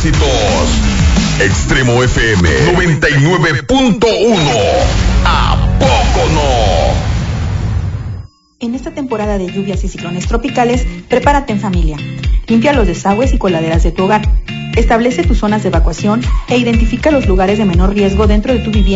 éxitos. Extremo FM 99.1. ¿A poco no? En esta temporada de lluvias y ciclones tropicales, prepárate en familia. Limpia los desagües y coladeras de tu hogar. Establece tus zonas de evacuación e identifica los lugares de menor riesgo dentro de tu vivienda